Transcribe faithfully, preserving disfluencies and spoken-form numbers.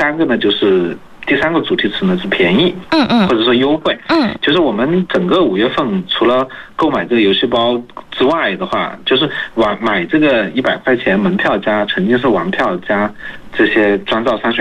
三个呢就是第三个主题词呢是便宜， 嗯嗯， 或者说优惠， 嗯， 就是我们整个五月份除了购买这个游戏包之外的话，就是玩买这个一百块钱门票加沉浸式玩票加这些妆造山水